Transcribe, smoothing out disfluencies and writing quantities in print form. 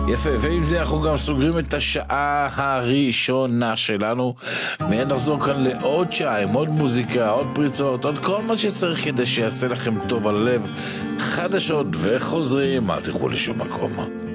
יפה, ועם זה אנחנו גם סוגרים את השעה הראשונה שלנו. מיד נחזור כאן לעוד שעה עם עוד מוזיקה, עוד פריצות, עוד כל מה שצריך כדי שיעשה לכם טוב על הלב. חדשות וחוזרים, אל תלכו לשום מקום.